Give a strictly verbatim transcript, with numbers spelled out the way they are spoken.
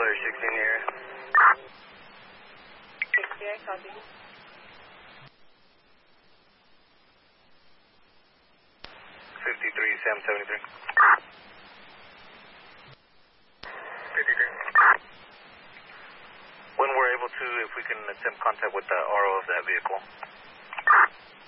Player sixteen here. sixty, I copy. fifty-three, Sam seventy-three. fifty-three. When we're able to, if we can attempt contact with the R O of that vehicle.